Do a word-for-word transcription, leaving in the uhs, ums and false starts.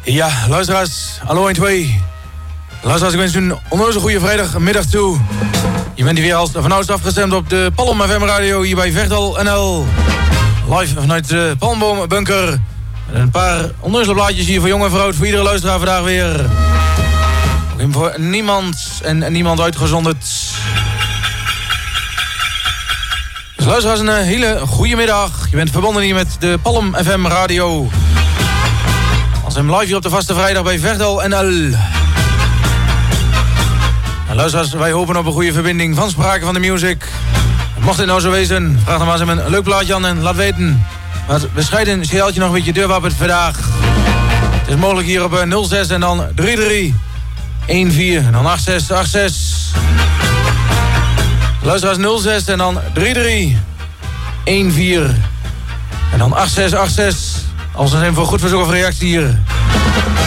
Ja, luisteraars, hallo één twee. Luisteraars, ik wens u een onnozel goede vrijdagmiddag toe. Je bent hier weer als vanouds afgestemd op de Palm F M radio hier bij Veghel N L. Live vanuit de Palmboombunker. Een paar onnozele blaadjes hier voor jong en vrouw, voor iedere luisteraar vandaag weer. Ook voor niemand en niemand uitgezonderd. Dus luisteraars, een hele goede middag. Je bent verbonden hier met de Palm F M radio. Als hem live hier op de vaste vrijdag bij Veghel N L. En luisteraars, wij hopen op een goede verbinding van Sprake van de Music. Mocht dit nou zo wezen, vraag dan maar eens een leuk plaatje aan en laat weten. Wat bescheiden scheeltje nog een beetje deurwappert vandaag. Het is mogelijk hier op nul zes en dan drie drie een vier en dan acht zes acht zes. Luisteraars nul zes en dan drie drie een vier en dan acht zes acht zes. Als we zijn voor goed verzoek of reactie hier.